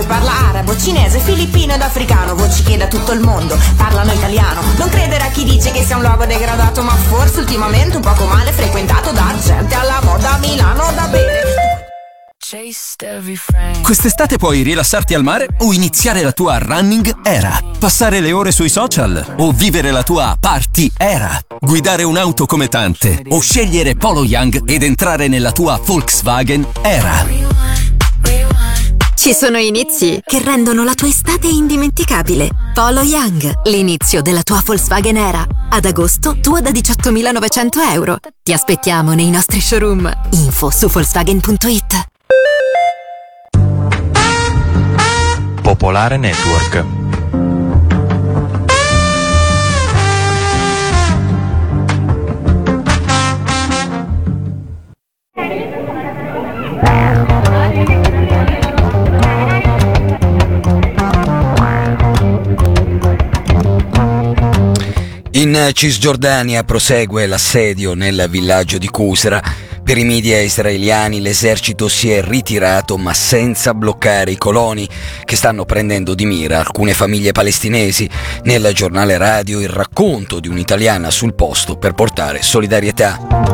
parla arabo, cinese, filippino ed africano, voci che da tutto il mondo parlano italiano. Non credere a chi dice che sia un luogo degradato, ma forse ultimamente un poco male frequentato da gente alla moda a Milano da bere. Quest'estate puoi rilassarti al mare o iniziare la tua running era, passare le ore sui social o vivere la tua party era, guidare un'auto come tante o scegliere Polo Young ed entrare nella tua Volkswagen era. Ci sono inizi che rendono la tua estate indimenticabile. Polo Young, l'inizio della tua Volkswagen era. Ad agosto, tua da 18.900 euro. Ti aspettiamo nei nostri showroom. Info su Volkswagen.it. Popolare Network. In Cisgiordania prosegue l'assedio nel villaggio di Qusra. Per i media israeliani l'esercito si è ritirato, ma senza bloccare i coloni che stanno prendendo di mira alcune famiglie palestinesi. Nel giornale radio il racconto di un'italiana sul posto per portare solidarietà.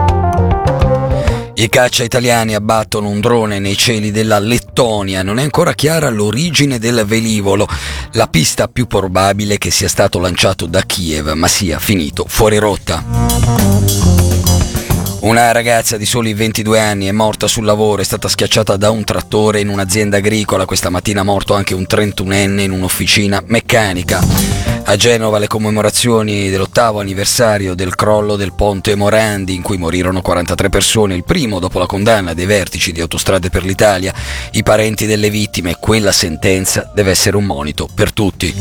I caccia italiani abbattono un drone nei cieli della Lettonia. Non è ancora chiara l'origine del velivolo. La pista più probabile è che sia stato lanciato da Kiev, ma sia finito fuori rotta. Una ragazza di soli 22 anni è morta sul lavoro, è stata schiacciata da un trattore in un'azienda agricola. Questa mattina è morto anche un 31enne in un'officina meccanica. A Genova le commemorazioni dell'8° anniversario del crollo del ponte Morandi, in cui morirono 43 persone, il primo dopo la condanna dei vertici di Autostrade per l'Italia. I parenti delle vittime, quella sentenza deve essere un monito per tutti.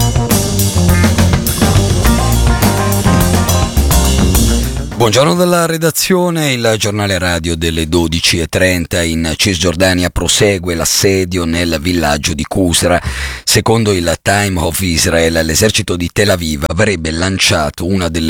Buongiorno dalla redazione. Il giornale radio delle 12:30. In Cisgiordania prosegue l'assedio nel villaggio di Qusra. Secondo il Time of Israel, l'esercito di Tel Aviv avrebbe lasciato una delle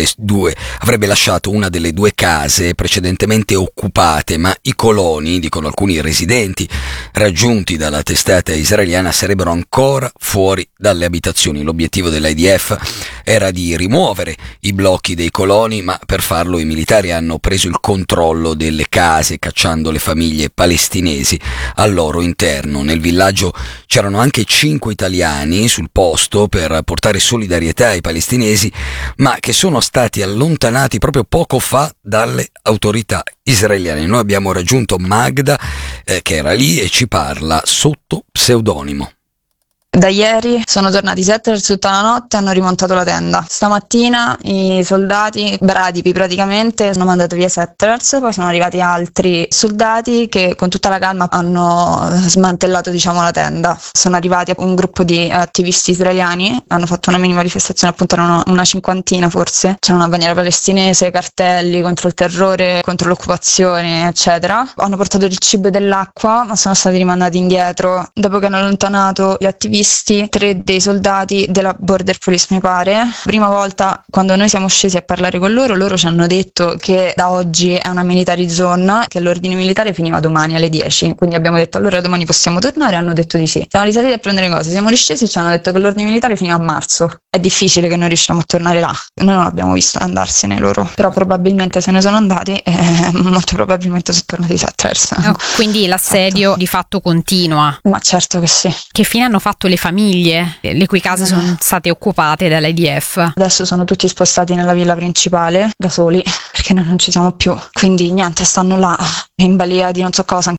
due case precedentemente occupate, ma i coloni, dicono alcuni residenti raggiunti dalla testata israeliana, sarebbero ancora fuori dalle abitazioni. L'obiettivo dell'IDF era di rimuovere i blocchi dei coloni, ma per farlo i militari hanno preso il controllo delle case, cacciando le famiglie palestinesi al loro interno. Nel villaggio c'erano anche 5 italiani sul posto per portare solidarietà ai palestinesi, ma che sono stati allontanati proprio poco fa dalle autorità israeliane. Noi abbiamo raggiunto Magda, che era lì e ci parla sotto pseudonimo. Da ieri sono tornati 7 per tutta la notte e hanno rimontato la tenda. Stamattina i soldati bradipi praticamente hanno mandato via Settlers, poi sono arrivati altri soldati che con tutta la calma hanno smantellato la tenda. Sono arrivati un gruppo di attivisti israeliani, hanno fatto una mini manifestazione, appunto erano una 50 forse, c'era una bandiera palestinese, cartelli contro il terrore, contro l'occupazione eccetera. Hanno portato il cibo e dell'acqua, ma sono stati rimandati indietro dopo che hanno allontanato gli attivisti. 3 dei soldati della Border Police mi pare. Prima volta quando noi siamo scesi a parlare con loro ci hanno detto che da oggi è una military zone, che l'ordine militare finiva domani alle 10, quindi abbiamo detto allora domani possiamo tornare, hanno detto di sì. Siamo risaliti a prendere cose, siamo riscesi e ci hanno detto che l'ordine militare finiva a marzo. È difficile che noi riusciamo a tornare là, noi non abbiamo visto andarsene loro, però probabilmente se ne sono andati e molto probabilmente sono tornati Settlers. Quindi l'assedio di fatto continua? Ma certo che sì. Che fine hanno fatto le famiglie le cui case sono state occupate dall'IDF? Adesso sono tutti spostati nella villa principale da soli perché noi non ci siamo più, quindi niente, stanno là in balia di non so cosa.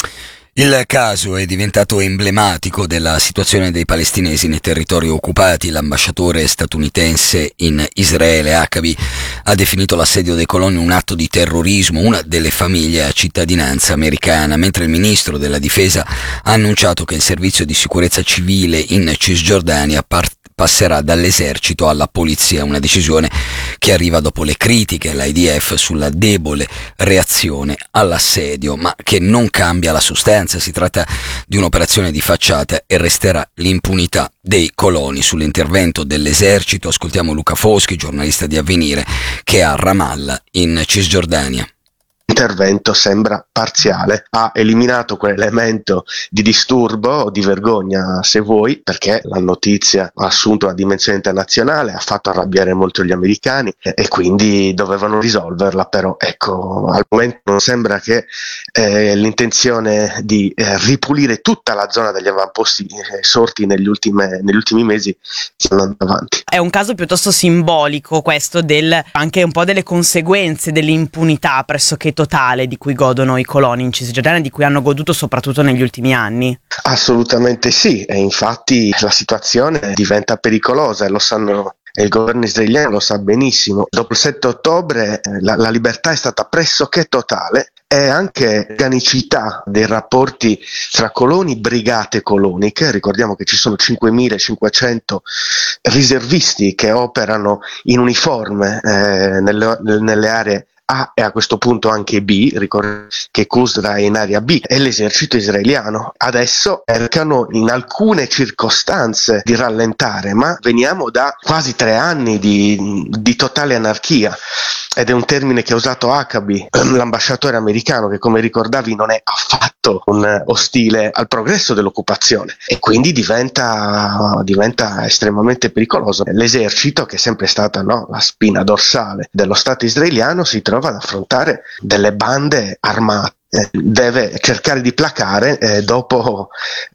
Il caso è diventato emblematico della situazione dei palestinesi nei territori occupati. L'ambasciatore statunitense in Israele, Huckabee, ha definito l'assedio dei coloni un atto di terrorismo. Una delle famiglie ha cittadinanza americana, mentre il ministro della difesa ha annunciato che il servizio di sicurezza civile in Cisgiordania passerà dall'esercito alla polizia, una decisione che arriva dopo le critiche all'IDF sulla debole reazione all'assedio, ma che non cambia la sostanza. Si tratta di un'operazione di facciata e resterà l'impunità dei coloni. Sull'intervento dell'esercito ascoltiamo Luca Foschi, giornalista di Avvenire, che è a Ramallah in Cisgiordania. l'intervento sembra parziale, ha eliminato quell'elemento di disturbo o di vergogna, se vuoi, perché la notizia ha assunto una dimensione internazionale, ha fatto arrabbiare molto gli americani e quindi dovevano risolverla, però ecco, al momento non sembra che l'intenzione di ripulire tutta la zona degli avamposti sorti negli ultimi mesi stia andando avanti. È un caso piuttosto simbolico questo anche un po' delle conseguenze dell'impunità pressoché totale di cui godono i coloni in Cisgiordania, di cui hanno goduto soprattutto negli ultimi anni. Assolutamente sì, e infatti la situazione diventa pericolosa e lo sanno. E il governo israeliano lo sa benissimo. Dopo il 7 ottobre la libertà è stata pressoché totale e anche l'organicità dei rapporti tra coloni, brigate coloniche. Ricordiamo che ci sono 5.500 riservisti che operano in uniforme nelle aree A e a questo punto anche B, ricordo che Qusra è in area B, e l'esercito israeliano. Adesso cercano in alcune circostanze di rallentare, ma veniamo da quasi 3 anni di totale anarchia. Ed è un termine che ha usato Huckabee, l'ambasciatore americano, che come ricordavi non è affatto un ostile al progresso dell'occupazione, e quindi diventa estremamente pericoloso. L'esercito, che è sempre stata la spina dorsale dello Stato israeliano, si trova ad affrontare delle bande armate. Deve cercare di placare dopo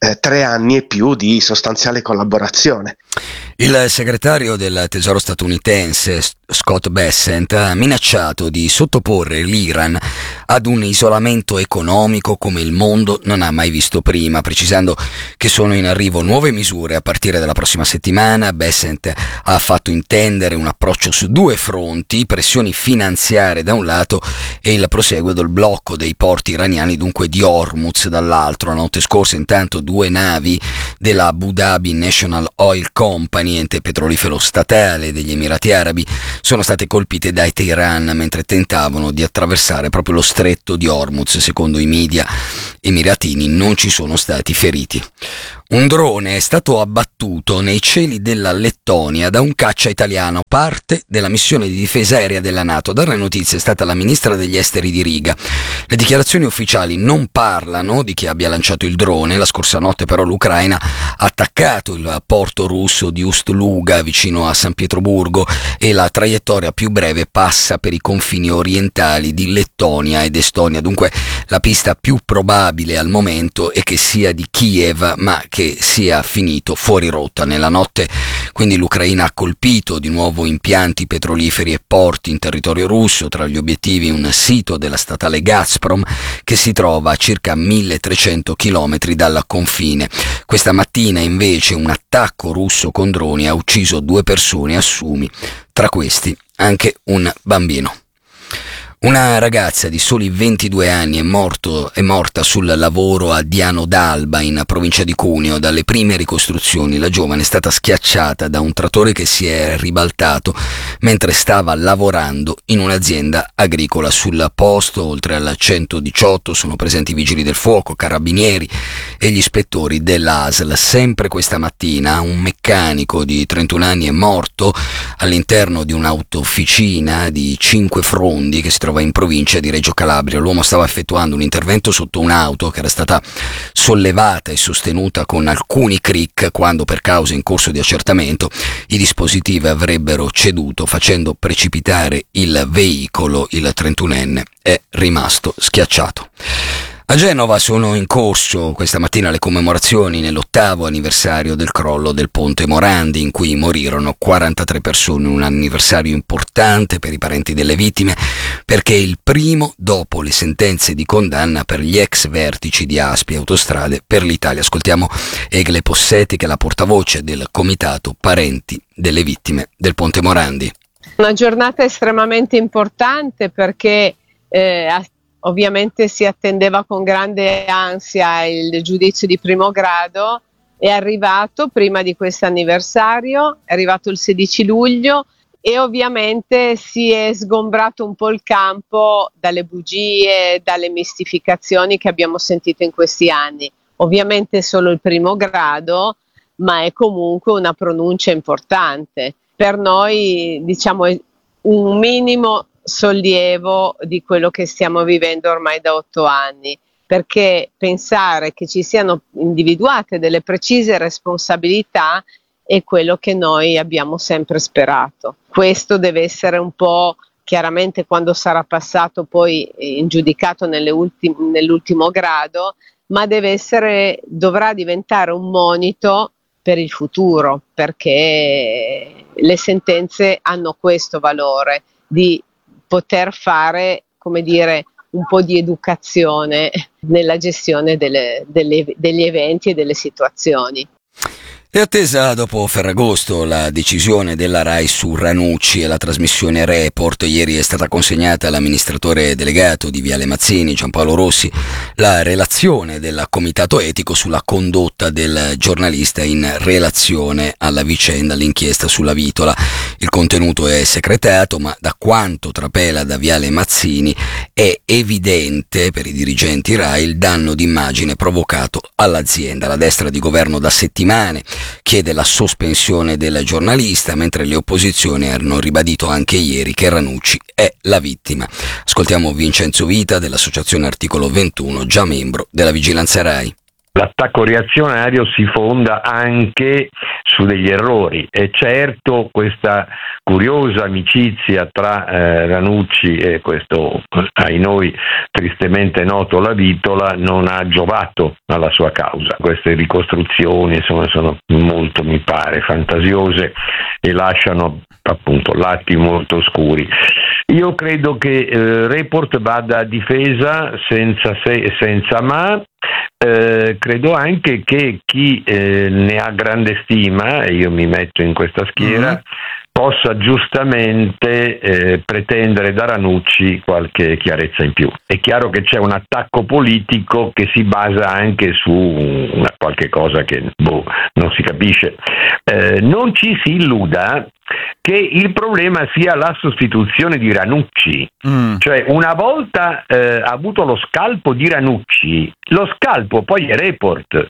3 anni e più di sostanziale collaborazione. Il segretario del Tesoro statunitense Scott Bessent ha minacciato di sottoporre l'Iran ad un isolamento economico come il mondo non ha mai visto prima, precisando che sono in arrivo nuove misure a partire dalla prossima settimana. Bessent ha fatto intendere un approccio su 2 fronti: pressioni finanziarie da un lato e il proseguo del blocco dei porti iraniani, dunque di Hormuz, dall'altro. La notte scorsa intanto 2 navi della Abu Dhabi National Oil Company, ente petrolifero statale degli Emirati Arabi, sono state colpite dai Teheran mentre tentavano di attraversare proprio lo stretto di Hormuz. Secondo i media emiratini non ci sono stati feriti. Un drone è stato abbattuto nei cieli della Lettonia da un caccia italiano, parte della missione di difesa aerea della NATO. A dare notizie è stata la ministra degli esteri di Riga. Le dichiarazioni ufficiali non parlano di chi abbia lanciato il drone. La scorsa notte però l'Ucraina ha attaccato il porto russo di Ust-Luga vicino a San Pietroburgo e la traiettoria più breve passa per i confini orientali di Lettonia ed Estonia. Dunque la pista più probabile al momento è che sia di Kiev, ma che sia finito fuori rotta. Nella notte quindi l'Ucraina ha colpito di nuovo impianti petroliferi e porti in territorio russo, tra gli obiettivi un sito della statale Gazprom che si trova a circa 1300 km dal confine. Questa mattina invece un attacco russo con droni ha ucciso 2 persone a Sumi, tra questi anche un bambino. Una ragazza di soli 22 anni è morta sul lavoro a Diano d'Alba, in provincia di Cuneo. Dalle prime ricostruzioni la giovane è stata schiacciata da un trattore che si è ribaltato mentre stava lavorando in un'azienda agricola. Sul posto, oltre al 118, sono presenti vigili del fuoco, carabinieri e gli ispettori dell'ASL. Sempre questa mattina un meccanico di 31 anni è morto all'interno di un'autofficina di Cinquefrondi che si trova in provincia di Reggio Calabria. L'uomo stava effettuando un intervento sotto un'auto che era stata sollevata e sostenuta con alcuni crick quando, per cause in corso di accertamento, i dispositivi avrebbero ceduto facendo precipitare il veicolo. Il 31enne è rimasto schiacciato. A Genova sono in corso questa mattina le commemorazioni nell'8° anniversario del crollo del ponte Morandi, in cui morirono 43 persone, un anniversario importante per i parenti delle vittime, perché è il primo dopo le sentenze di condanna per gli ex vertici di ASPI Autostrade per l'Italia. Ascoltiamo Egle Possetti, che è la portavoce del comitato parenti delle vittime del ponte Morandi. Una giornata estremamente importante perché ovviamente si attendeva con grande ansia il giudizio di primo grado. È arrivato prima di questo anniversario, è arrivato il 16 luglio e ovviamente si è sgombrato un po' il campo dalle bugie, dalle mistificazioni che abbiamo sentito in questi anni. Ovviamente solo il primo grado, ma è comunque una pronuncia importante. Per noi, diciamo, è un minimo sollievo di quello che stiamo vivendo ormai da 8 anni, perché pensare che ci siano individuate delle precise responsabilità è quello che noi abbiamo sempre sperato. Questo deve essere un po', chiaramente quando sarà passato poi in giudicato nell'ultimo grado, ma dovrà diventare un monito per il futuro, perché le sentenze hanno questo valore di poter fare, come dire, un po' di educazione nella gestione degli eventi e delle situazioni. È attesa dopo Ferragosto la decisione della RAI su Ranucci e la trasmissione Report. Ieri è stata consegnata all'amministratore delegato di Viale Mazzini, Giampaolo Rossi, la relazione del comitato etico sulla condotta del giornalista in relazione alla vicenda, all'inchiesta sulla Vitola. Il contenuto è segretato, ma da quanto trapela da Viale Mazzini è evidente per i dirigenti RAI il danno d'immagine provocato all'azienda. La destra di governo da settimane chiede la sospensione del giornalista, mentre le opposizioni hanno ribadito anche ieri che Ranucci è la vittima. Ascoltiamo Vincenzo Vita dell'Associazione Articolo 21, già membro della Vigilanza RAI. L'attacco reazionario si fonda anche su degli errori e certo questa curiosa amicizia tra Ranucci e questo ai noi tristemente noto La Vitola non ha giovato alla sua causa. Queste ricostruzioni insomma sono molto, mi pare, fantasiose e lasciano appunto lati molto oscuri. Io credo che Report vada a difesa senza se e senza ma. Credo anche che chi ne ha grande stima, e io mi metto in questa schiera, possa giustamente pretendere da Ranucci qualche chiarezza in più. È chiaro che c'è un attacco politico che si basa anche su qualche cosa che non si capisce. Non ci si illuda che il problema sia la sostituzione di Ranucci, cioè una volta avuto lo scalpo di Ranucci, lo scalpo poi è Report.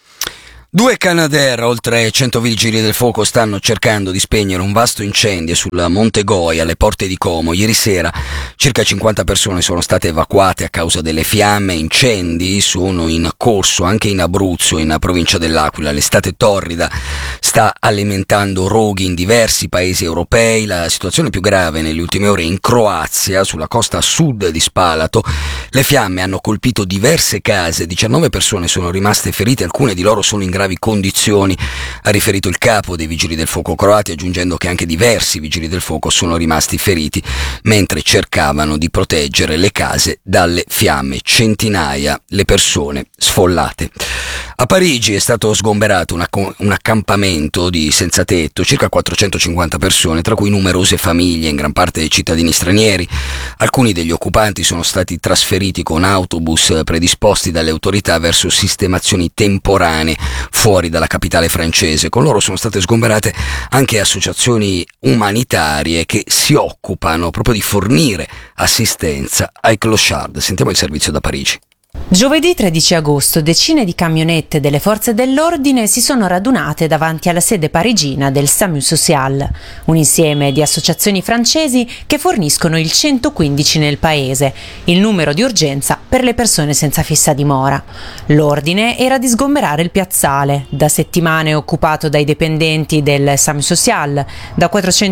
2 Canadair, oltre 100 vigili del fuoco, stanno cercando di spegnere un vasto incendio sul Monte Goi alle porte di Como. Ieri sera circa 50 persone sono state evacuate a causa delle fiamme. Incendi sono in corso anche in Abruzzo, in provincia dell'Aquila. L'estate torrida sta alimentando roghi in diversi paesi europei. La situazione più grave nelle ultime ore è in Croazia, sulla costa sud di Spalato. Le fiamme hanno colpito diverse case, 19 persone sono rimaste ferite, alcune di loro sono in gravi condizioni, ha riferito il capo dei vigili del fuoco croati, aggiungendo che anche diversi vigili del fuoco sono rimasti feriti mentre cercavano di proteggere le case dalle fiamme. Centinaia le persone sfollate. A Parigi è stato sgomberato un accampamento di senza tetto, circa 450 persone, tra cui numerose famiglie, in gran parte cittadini stranieri. Alcuni degli occupanti sono stati trasferiti con autobus predisposti dalle autorità verso sistemazioni temporanee fuori dalla capitale francese. Con loro sono state sgomberate anche associazioni umanitarie che si occupano proprio di fornire assistenza ai clochard. Sentiamo il servizio da Parigi. Giovedì 13 agosto decine di camionette delle forze dell'ordine si sono radunate davanti alla sede parigina del SAMU Social, un insieme di associazioni francesi che forniscono il 115 nel paese, il numero di urgenza per le persone senza fissa dimora. L'ordine era di sgomberare il piazzale, da settimane occupato dai dipendenti del SAMU Social, da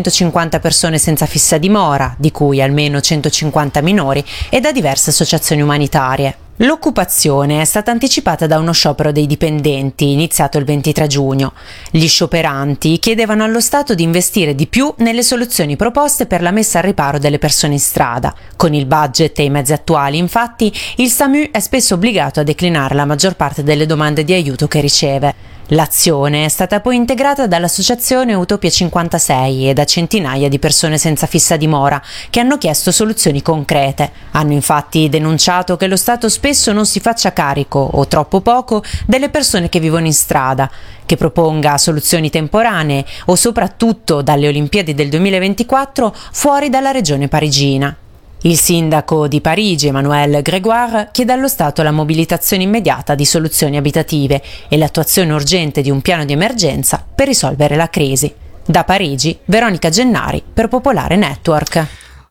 450 persone senza fissa dimora, di cui almeno 150 minori, e da diverse associazioni umanitarie. L'occupazione è stata anticipata da uno sciopero dei dipendenti iniziato il 23 giugno. Gli scioperanti chiedevano allo Stato di investire di più nelle soluzioni proposte per la messa al riparo delle persone in strada. Con il budget e i mezzi attuali, infatti, il SAMU è spesso obbligato a declinare la maggior parte delle domande di aiuto che riceve. L'azione è stata poi integrata dall'associazione Utopia 56 e da centinaia di persone senza fissa dimora che hanno chiesto soluzioni concrete. Hanno infatti denunciato che lo Stato spesso non si faccia carico, o troppo poco, delle persone che vivono in strada, che proponga soluzioni temporanee o soprattutto dalle Olimpiadi del 2024 fuori dalla regione parigina. Il sindaco di Parigi, Emmanuel Grégoire, chiede allo Stato la mobilitazione immediata di soluzioni abitative e l'attuazione urgente di un piano di emergenza per risolvere la crisi. Da Parigi, Veronica Gennari per Popolare Network.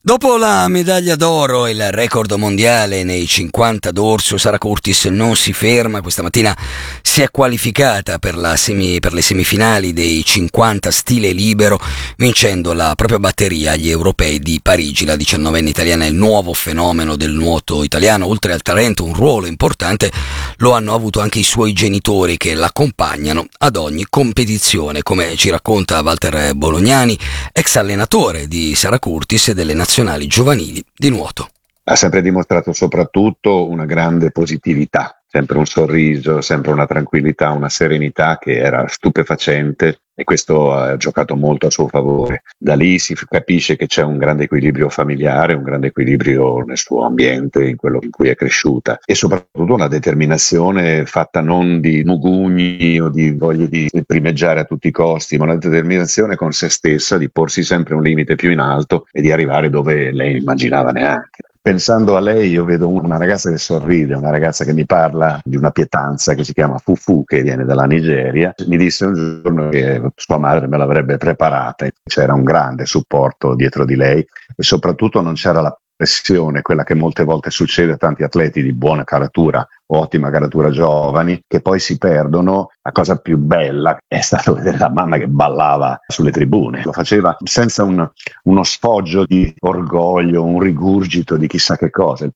Dopo la medaglia d'oro e il record mondiale nei 50 d'orso, Sara Curtis non si ferma. Questa mattina si è qualificata per le semifinali dei 50 stile libero, vincendo la propria batteria agli europei di Parigi. La 19enne italiana è il nuovo fenomeno del nuoto italiano. Oltre al talento, un ruolo importante lo hanno avuto anche i suoi genitori, che l'accompagnano ad ogni competizione, come ci racconta Walter Bolognani, ex allenatore di Sara Curtis e delle nazionali giovanili di nuoto. Ha sempre dimostrato soprattutto una grande positività, sempre un sorriso, sempre una tranquillità, una serenità che era stupefacente, e questo ha giocato molto a suo favore. Da lì si capisce che c'è un grande equilibrio familiare, un grande equilibrio nel suo ambiente, in quello in cui è cresciuta, e soprattutto una determinazione fatta non di mugugni o di voglia di primeggiare a tutti i costi, ma una determinazione con se stessa di porsi sempre un limite più in alto e di arrivare dove lei immaginava neanche. Pensando a lei, io vedo una ragazza che sorride, una ragazza che mi parla di una pietanza che si chiama Fufu, che viene dalla Nigeria. Mi disse un giorno che sua madre me l'avrebbe preparata, c'era un grande supporto dietro di lei e soprattutto non c'era la pressione, quella che molte volte succede a tanti atleti di buona caratura o ottima caratura giovani, che poi si perdono. La cosa più bella è stato vedere la mamma che ballava sulle tribune, lo faceva senza uno sfoggio di orgoglio, un rigurgito di chissà che cosa.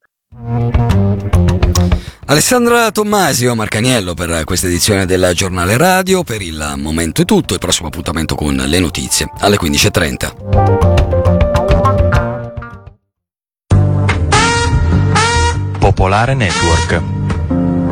Alessandra Tommasio, Marcaniello per questa edizione del Giornale Radio. Per il momento è tutto, il prossimo appuntamento con le notizie alle 15:30. Popolare Network.